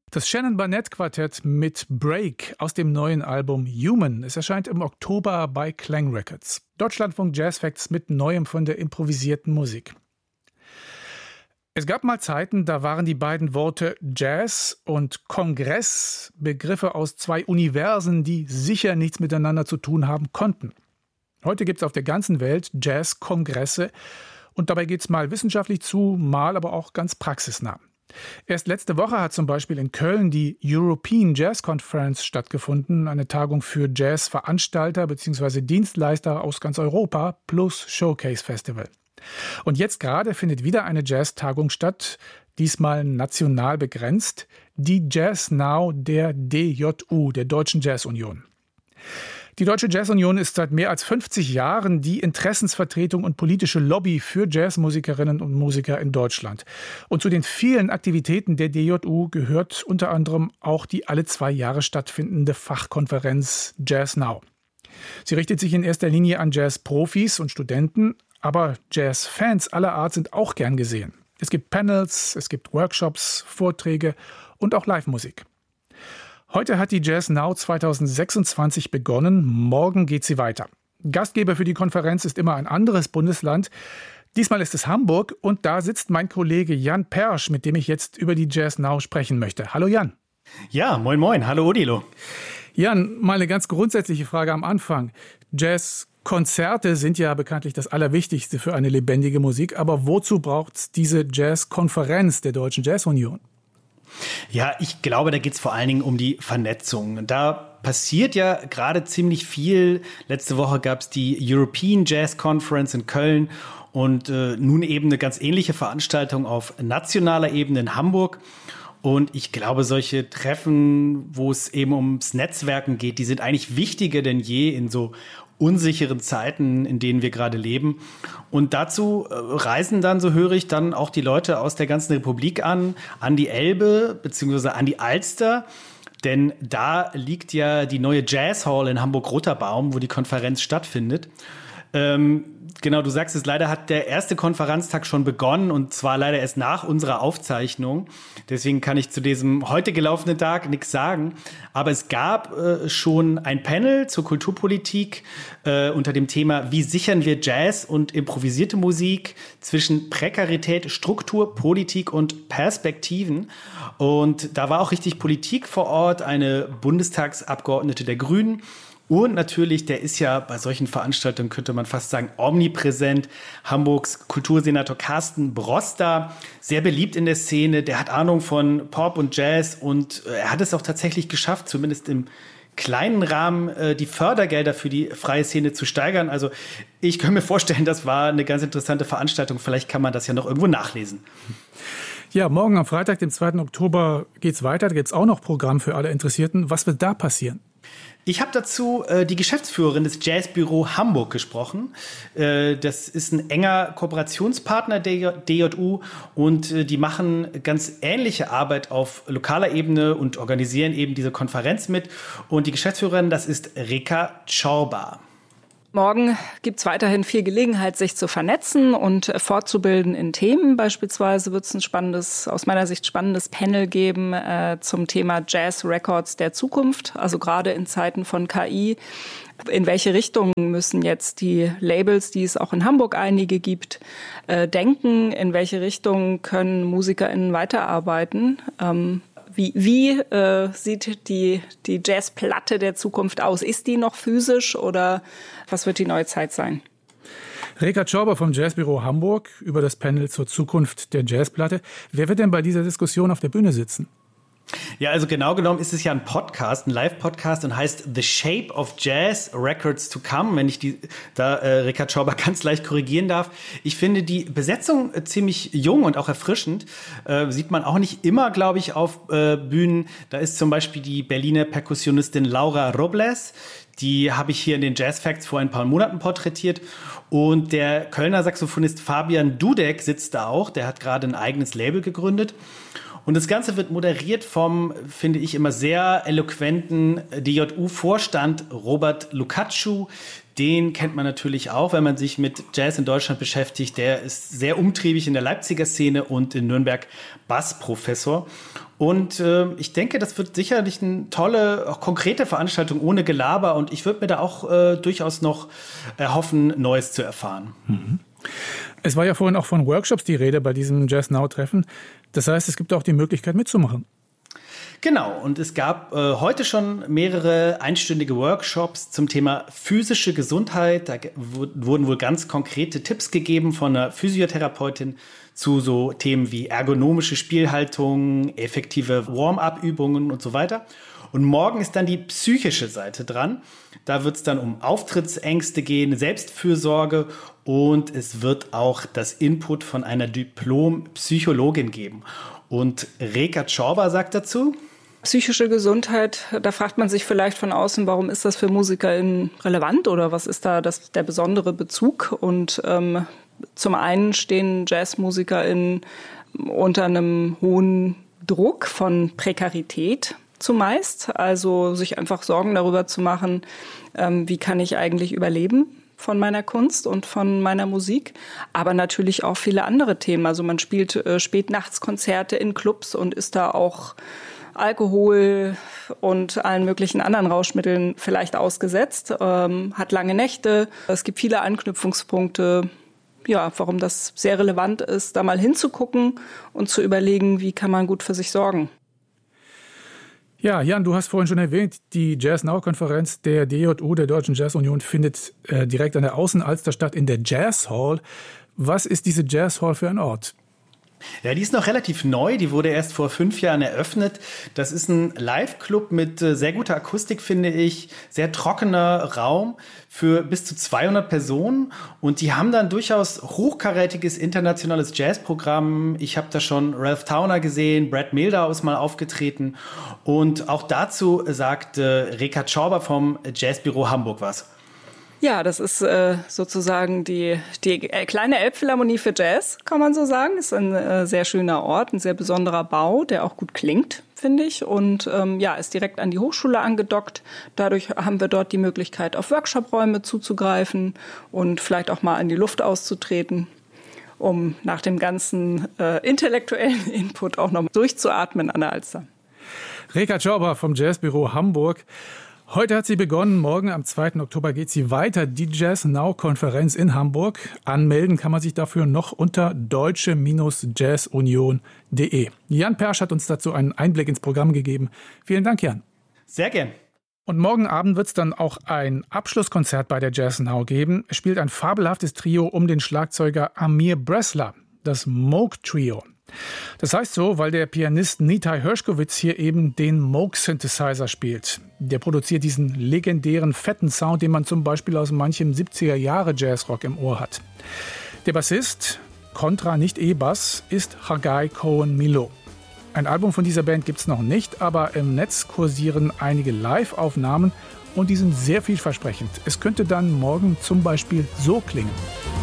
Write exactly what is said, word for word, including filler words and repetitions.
Das Shannon Barnett Quartett mit Break aus dem neuen Album Human. Es erscheint im Oktober bei Klang Records. Deutschlandfunk Jazz Facts mit Neuem von der improvisierten Musik. Es gab mal Zeiten, da waren die beiden Worte Jazz und Kongress Begriffe aus zwei Universen, die sicher nichts miteinander zu tun haben konnten. Heute gibt es auf der ganzen Welt Jazz-Kongresse und dabei geht es mal wissenschaftlich zu, mal aber auch ganz praxisnah. Erst letzte Woche hat zum Beispiel in Köln die European Jazz Conference stattgefunden, eine Tagung für Jazzveranstalter bzw. Dienstleister aus ganz Europa plus Showcase Festival. Und jetzt gerade findet wieder eine Jazz-Tagung statt, diesmal national begrenzt, die Jazz Now der D J U, der Deutschen Jazz Union. Die Deutsche Jazz Union ist seit mehr als fünfzig Jahren die Interessensvertretung und politische Lobby für Jazzmusikerinnen und Musiker in Deutschland. Und zu den vielen Aktivitäten der D J U gehört unter anderem auch die alle zwei Jahre stattfindende Fachkonferenz Jazz Now. Sie richtet sich in erster Linie an Jazzprofis und Studenten, aber Jazzfans aller Art sind auch gern gesehen. Es gibt Panels, es gibt Workshops, Vorträge und auch Live-Musik. Heute hat die Jazz Now zwanzig sechsundzwanzig begonnen, morgen geht sie weiter. Gastgeber für die Konferenz ist immer ein anderes Bundesland. Diesmal ist es Hamburg und da sitzt mein Kollege Jan Persch, mit dem ich jetzt über die Jazz Now sprechen möchte. Hallo Jan. Ja, moin moin, hallo Odilo. Jan, mal eine ganz grundsätzliche Frage am Anfang. Jazzkonzerte sind ja bekanntlich das Allerwichtigste für eine lebendige Musik, aber wozu braucht es diese Jazzkonferenz der Deutschen Jazz Union? Ja, ich glaube, da geht es vor allen Dingen um die Vernetzung. Da passiert ja gerade ziemlich viel. Letzte Woche gab es die European Jazz Conference in Köln und äh, nun eben eine ganz ähnliche Veranstaltung auf nationaler Ebene in Hamburg. Und ich glaube, solche Treffen, wo es eben ums Netzwerken geht, die sind eigentlich wichtiger denn je in so unsicheren Zeiten, in denen wir gerade leben. Und dazu äh, reisen dann, so höre ich, dann auch die Leute aus der ganzen Republik an, an die Elbe beziehungsweise an die Alster. Denn da liegt ja die neue Jazz Hall in Hamburg-Roterbaum, wo die Konferenz stattfindet. Ähm, genau, du sagst es, leider hat der erste Konferenztag schon begonnen und zwar leider erst nach unserer Aufzeichnung. Deswegen kann ich zu diesem heute gelaufenen Tag nichts sagen. Aber es gab äh, schon ein Panel zur Kulturpolitik äh, unter dem Thema: Wie sichern wir Jazz und improvisierte Musik zwischen Prekarität, Struktur, Politik und Perspektiven. Und da war auch richtig Politik vor Ort, eine Bundestagsabgeordnete der Grünen. Und natürlich, der ist ja bei solchen Veranstaltungen, könnte man fast sagen, omnipräsent, Hamburgs Kultursenator Carsten Broster, sehr beliebt in der Szene. Der hat Ahnung von Pop und Jazz und er hat es auch tatsächlich geschafft, zumindest im kleinen Rahmen die Fördergelder für die freie Szene zu steigern. Also ich kann mir vorstellen, das war eine ganz interessante Veranstaltung. Vielleicht kann man das ja noch irgendwo nachlesen. Ja, morgen am Freitag, dem zweiten Oktober, geht's weiter. Da gibt's auch noch Programm für alle Interessierten. Was wird da passieren? Ich habe dazu äh, die Geschäftsführerin des Jazzbüro Hamburg gesprochen. Äh, das ist ein enger Kooperationspartner der D J U und äh, die machen ganz ähnliche Arbeit auf lokaler Ebene und organisieren eben diese Konferenz mit. Und die Geschäftsführerin, das ist Reka Czorba. Morgen gibt es weiterhin viel Gelegenheit, sich zu vernetzen und fortzubilden in Themen. Beispielsweise wird es ein spannendes, aus meiner Sicht spannendes Panel geben äh, zum Thema Jazz Records der Zukunft. Also gerade in Zeiten von K I. In welche Richtung müssen jetzt die Labels, die es auch in Hamburg einige gibt, äh, denken? In welche Richtung können MusikerInnen weiterarbeiten? Ähm, Wie, wie äh, sieht die, die Jazzplatte der Zukunft aus? Ist die noch physisch oder was wird die neue Zeit sein? Reka Czorba vom Jazzbüro Hamburg über das Panel zur Zukunft der Jazzplatte. Wer wird denn bei dieser Diskussion auf der Bühne sitzen? Ja, also genau genommen ist es ja ein Podcast, ein Live-Podcast und heißt The Shape of Jazz Records to Come, wenn ich die da äh, Reka Czorba ganz leicht korrigieren darf. Ich finde die Besetzung äh, ziemlich jung und auch erfrischend. Äh, sieht man auch nicht immer, glaube ich, auf äh, Bühnen. Da ist zum Beispiel die Berliner Perkussionistin Laura Robles. Die habe ich hier in den Jazz Facts vor ein paar Monaten porträtiert. Und der Kölner Saxophonist Fabian Dudek sitzt da auch. Der hat gerade ein eigenes Label gegründet. Und das Ganze wird moderiert vom, finde ich, immer sehr eloquenten D J U-Vorstand Robert Lukacschu. Den kennt man natürlich auch, wenn man sich mit Jazz in Deutschland beschäftigt. Der ist sehr umtriebig in der Leipziger Szene und in Nürnberg Bassprofessor. Und äh, ich denke, das wird sicherlich eine tolle, auch konkrete Veranstaltung ohne Gelaber. Und ich würde mir da auch äh, durchaus noch erhoffen, Neues zu erfahren. Mhm. Es war ja vorhin auch von Workshops die Rede bei diesem Jazz Now-Treffen. Das heißt, es gibt auch die Möglichkeit mitzumachen. Genau, und es gab äh, heute schon mehrere einstündige Workshops zum Thema physische Gesundheit. Da g- wurden wohl ganz konkrete Tipps gegeben von einer Physiotherapeutin zu so Themen wie ergonomische Spielhaltung, effektive Warm-up-Übungen und so weiter. Und morgen ist dann die psychische Seite dran. Da wird es dann um Auftrittsängste gehen, Selbstfürsorge und es wird auch das Input von einer Diplom-Psychologin geben. Und Reka Czorba sagt dazu: Psychische Gesundheit, da fragt man sich vielleicht von außen, warum ist das für MusikerInnen relevant oder was ist da das, der besondere Bezug? Und ähm, zum einen stehen JazzmusikerInnen unter einem hohen Druck von Prekarität zumeist, also sich einfach Sorgen darüber zu machen, ähm, wie kann ich eigentlich überleben von meiner Kunst und von meiner Musik, aber natürlich auch viele andere Themen. Also man spielt äh, Spätnachtskonzerte in Clubs und ist da auch Alkohol und allen möglichen anderen Rauschmitteln vielleicht ausgesetzt, ähm, hat lange Nächte. Es gibt viele Anknüpfungspunkte, ja, warum das sehr relevant ist, da mal hinzugucken und zu überlegen, wie kann man gut für sich sorgen. Ja, Jan, du hast vorhin schon erwähnt, die Jazz Now-Konferenz der D J U, der Deutschen Jazz Union, findet äh, direkt an der Außenalster statt in der Jazz Hall. Was ist diese Jazz Hall für ein Ort? Ja, die ist noch relativ neu. Die wurde erst vor fünf Jahren eröffnet. Das ist ein Live-Club mit äh, sehr guter Akustik, finde ich. Sehr trockener Raum für bis zu zweihundert Personen. Und die haben dann durchaus hochkarätiges internationales Jazzprogramm. Ich habe da schon Ralph Towner gesehen, Brad Mehldau ist mal aufgetreten. Und auch dazu sagt äh, Reka Czorba vom Jazzbüro Hamburg was. Ja, das ist äh, sozusagen die, die kleine Elbphilharmonie für Jazz, kann man so sagen. Ist ein äh, sehr schöner Ort, ein sehr besonderer Bau, der auch gut klingt, finde ich. Und ähm, ja, ist direkt an die Hochschule angedockt. Dadurch haben wir dort die Möglichkeit, auf Workshop-Räume zuzugreifen und vielleicht auch mal in die Luft auszutreten, um nach dem ganzen äh, intellektuellen Input auch noch durchzuatmen an der Alster. Reka Czorba vom Jazzbüro Hamburg. Heute hat sie begonnen, morgen am zweiten Oktober geht sie weiter, die Jazz Now-Konferenz in Hamburg. Anmelden kann man sich dafür noch unter deutsche Jazz Union punkt de. Jan Persch hat uns dazu einen Einblick ins Programm gegeben. Vielen Dank, Jan. Sehr gern. Und morgen Abend wird es dann auch ein Abschlusskonzert bei der Jazz Now geben. Es spielt ein fabelhaftes Trio um den Schlagzeuger Amir Bressler, das Moog Trio. Das heißt so, weil der Pianist Nitai Hershkovitz hier eben den Moog-Synthesizer spielt. Der produziert diesen legendären, fetten Sound, den man zum Beispiel aus manchem siebziger-Jahre-Jazzrock im Ohr hat. Der Bassist, Kontra, nicht E-Bass, ist Hagai Cohen-Milo. Ein Album von dieser Band gibt es noch nicht, aber im Netz kursieren einige Live-Aufnahmen und die sind sehr vielversprechend. Es könnte dann morgen zum Beispiel so klingen.